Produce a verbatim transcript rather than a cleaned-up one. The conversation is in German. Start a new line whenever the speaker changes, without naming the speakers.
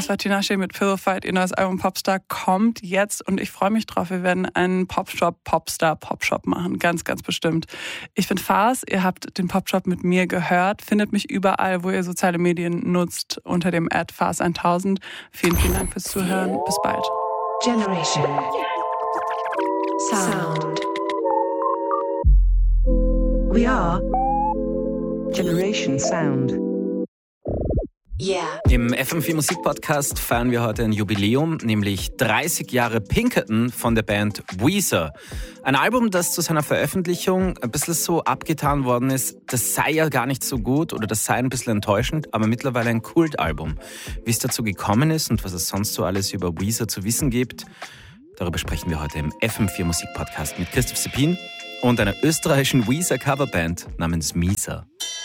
Das war Tinashe mit Pillow Fight. Ihr neues Album Popstar kommt jetzt und ich freue mich drauf. Wir werden einen Popshop, Popstar, Popshop machen. Ganz, ganz bestimmt. Ich bin Fars. Ihr habt den Popshop mit mir gehört. Findet mich überall, wo ihr soziale Medien nutzt, unter dem Ad Fars tausend. Vielen, vielen Dank fürs Zuhören. Bis bald.
Generation Sound. We are Generation Sound.
Yeah.
Im F M vier Musik-Podcast feiern wir heute ein Jubiläum, nämlich dreißig Jahre Pinkerton von der Band Weezer. Ein Album, das zu seiner Veröffentlichung ein bisschen so abgetan worden ist, das sei ja gar nicht so gut oder das sei ein bisschen enttäuschend, aber mittlerweile ein Kultalbum. Wie es dazu gekommen ist und was es sonst so alles über Weezer zu wissen gibt, darüber sprechen wir heute im F M vier Musik-Podcast mit Christoph Seppin und einer österreichischen Weezer-Coverband namens Misa.